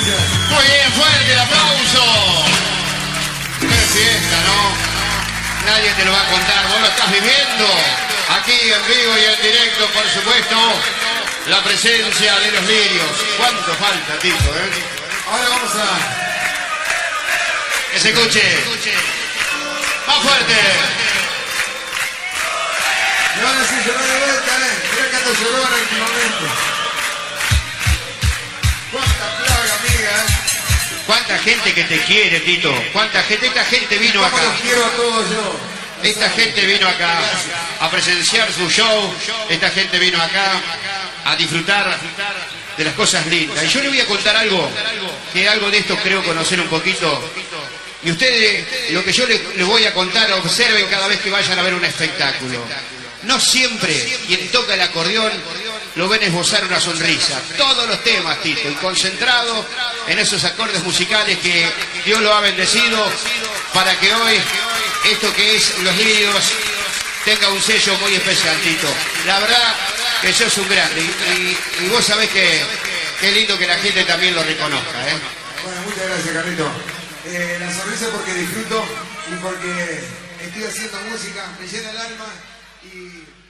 Muy bien, fuerte el aplauso. Qué fiesta, ¿no? Nadie te lo va a contar, vos lo estás viviendo. Aquí en vivo y en directo, por supuesto, la presencia de los lirios. ¿Cuánto falta, Tito, Ahora vamos a... Que se escuche. Más fuerte. Me van a decir llorar de vuelta, Mira que ando llorona últimamente. Cuánta plaga, amiga, Cuánta gente que te quiere, Tito. Cuánta gente, esta gente vino acá. Los quiero a todos yo. Esta gente vino acá a presenciar su show. Esta gente vino acá a disfrutar de las cosas lindas. Y yo le voy a contar algo, que algo de esto creo conocer un poquito. Y ustedes, lo que yo les voy a contar, observen cada vez que vayan a ver un espectáculo. No siempre quien toca el acordeón lo ven esbozar una sonrisa. Todos los temas, Tito, y concentrado en esos acordes musicales que Dios lo ha bendecido para que hoy esto que es Los Lirios tenga un sello muy especial, Tito. La verdad que sos un grande y vos sabés que qué lindo que la gente también lo reconozca, Bueno, muchas gracias, Carlito. La sonrisa porque disfruto y porque estoy haciendo música, me llena el alma y